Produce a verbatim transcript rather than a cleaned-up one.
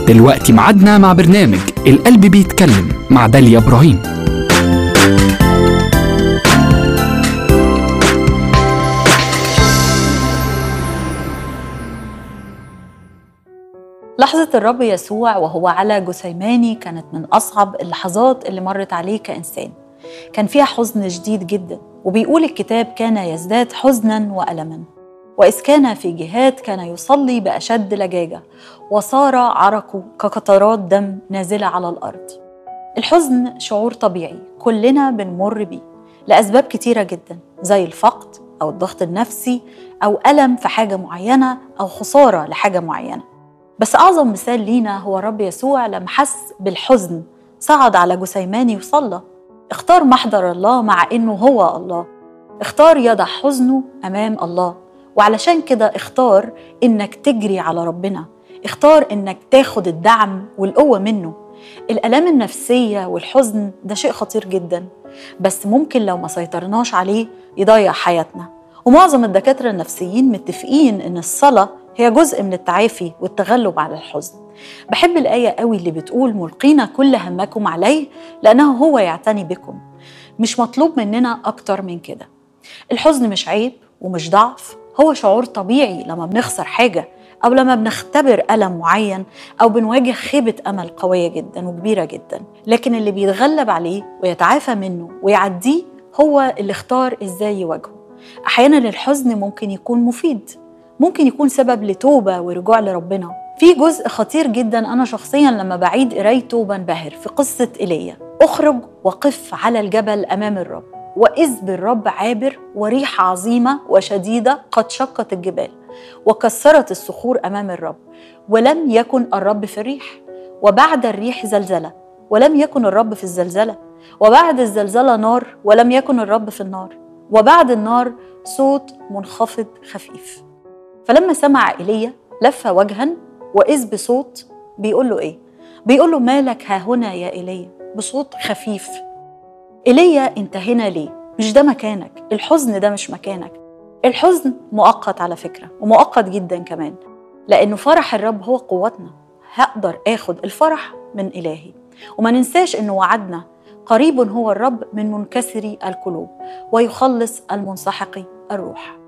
دلوقتي معادنا مع برنامج القلب بيتكلم مع داليا إبراهيم. لحظة الرب يسوع وهو على جثيماني كانت من أصعب اللحظات اللي مرت عليه كإنسان. كان فيها حزن شديد جدا، وبيقول الكتاب كان يزداد حزنا وألما، وإذ كان في جهات كان يصلي بأشد لجاجة، وصار عرقه كقطرات دم نازلة على الأرض. الحزن شعور طبيعي كلنا بنمر بيه لأسباب كتيرة جدا، زي الفقد أو الضغط النفسي أو ألم في حاجة معينة أو خسارة لحاجة معينة. بس أعظم مثال لينا هو الرب يسوع لما حس بالحزن صعد على جثيماني وصلى. اختار محضر الله مع إنه هو الله، اختار يضع حزنه أمام الله، وعلشان كده اختار إنك تجري على ربنا، اختار إنك تاخد الدعم والقوة منه. الآلام النفسية والحزن ده شيء خطير جدا، بس ممكن لو ما سيطرناش عليه يضيع حياتنا. ومعظم الدكاترة النفسيين متفقين إن الصلاة هي جزء من التعافي والتغلب على الحزن. بحب الآية قوي اللي بتقول ملقين كل همكم عليه لأنه هو يعتني بكم. مش مطلوب مننا أكتر من كده. الحزن مش عيب ومش ضعف، هو شعور طبيعي لما بنخسر حاجة أو لما بنختبر ألم معين أو بنواجه خيبة أمل قوية جدا وكبيرة جدا. لكن اللي بيتغلب عليه ويتعافى منه ويعديه هو اللي اختار إزاي يواجهه. أحيانا الحزن ممكن يكون مفيد، ممكن يكون سبب لتوبة ورجوع لربنا. في جزء خطير جدا أنا شخصيا لما بعيد قرايته بنبهر في قصة إيليا. أخرج وقف على الجبل أمام الرب، وإذ بالرب عابر وريح عظيمة وشديدة قد شقت الجبال وكسرت الصخور أمام الرب، ولم يكن الرب في الريح، وبعد الريح زلزلة ولم يكن الرب في الزلزلة، وبعد الزلزلة نار ولم يكن الرب في النار، وبعد النار صوت منخفض خفيف. فلما سمع إيليا لف وجها، وإذ بصوت بيقول له إيه؟ بيقول له مالك ها هنا يا إيليا، بصوت خفيف. إيليا انت هنا ليه؟ مش ده مكانك، الحزن ده مش مكانك. الحزن مؤقت على فكرة، ومؤقت جدا كمان، لأنه فرح الرب هو قوتنا. هقدر آخد الفرح من إلهي. وما ننساش إنه وعدنا قريب هو الرب من منكسري القلوب ويخلص المنسحق الروح.